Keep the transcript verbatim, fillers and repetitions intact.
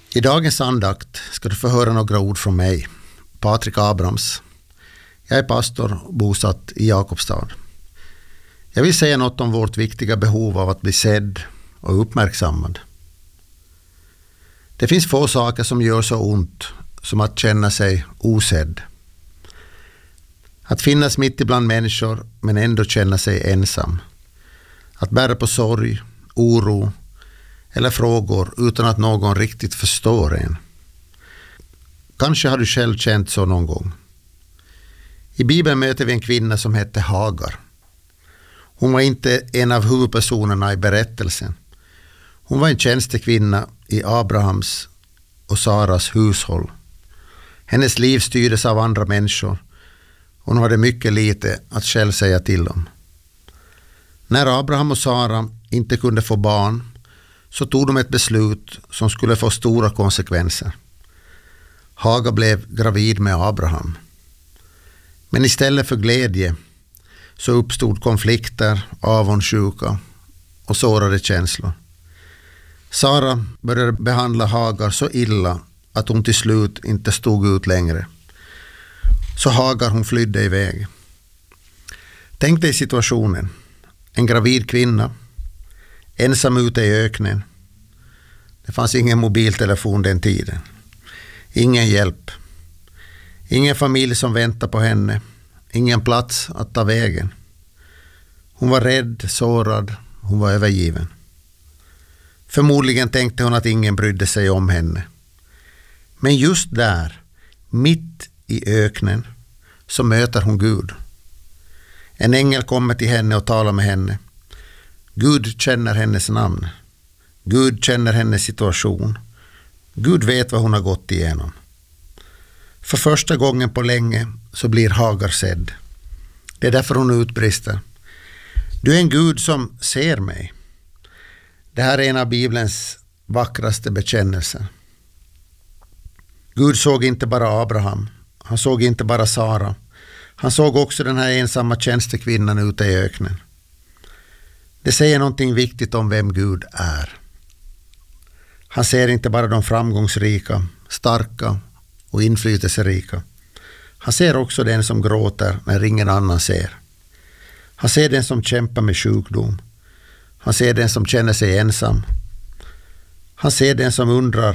I dagens andakt ska du få höra några ord från mig, Patrik Abrams. Jag är pastor bosatt i Jakobstad. Jag vill säga något om vårt viktiga behov av att bli sedd och uppmärksammad. Det finns få saker som gör så ont som att känna sig osedd. Att finnas mitt ibland människor men ändå känna sig ensam. Att bära på sorg, oro eller frågor utan att någon riktigt förstår en. Kanske har du själv känt så någon gång. I Bibeln möter vi en kvinna som hette Hagar. Hon var inte en av huvudpersonerna i berättelsen. Hon var en tjänstekvinna i Abrahams och Saras hushåll. Hennes liv styrdes av andra människor. Hon hade mycket lite att själv säga till om. När Abraham och Sara inte kunde få barn så tog de ett beslut som skulle få stora konsekvenser. Hagar blev gravid med Abraham. Men istället för glädje så uppstod konflikter, avundsjuka och sårade känslor. Sara började behandla Hagar så illa att hon till slut inte stod ut längre. Så Hagar hon flydde iväg. Tänk dig situationen. En gravid kvinna, ensam ute i öknen. Det fanns ingen mobiltelefon den tiden. Ingen hjälp. Ingen familj som väntade på henne. Ingen plats att ta vägen. Hon var rädd, sårad. Hon var övergiven. Förmodligen tänkte hon att ingen brydde sig om henne. Men just där, mitt i öknen, så möter hon Gud. En ängel kommer till henne och talar med henne. Gud känner hennes namn. Gud känner hennes situation. Gud vet vad hon har gått igenom. För första gången på länge så blir Hagar sedd. Det är därför hon utbrister. Du är en Gud som ser mig. Det här är en av Bibelns vackraste bekännelser. Gud såg inte bara Abraham. Han såg inte bara Sara. Han såg också den här ensamma tjänstekvinnan ute i öknen. Det säger någonting viktigt om vem Gud är. Han ser inte bara de framgångsrika, starka och inflytelserika. Han ser också den som gråter när ingen annan ser. Han ser den som kämpar med sjukdom. Han ser den som känner sig ensam. Han ser den som undrar